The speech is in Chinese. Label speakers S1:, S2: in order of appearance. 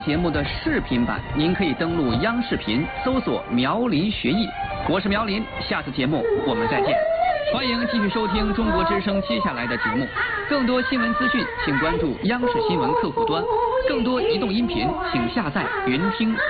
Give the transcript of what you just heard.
S1: 节目的视频版，您可以登录央视频搜索苗林学艺，我是苗林，下次节目我们再见。欢迎继续收听中国之声接下来的节目，更多新闻资讯请关注央视新闻客户端，更多移动音频请下载云听。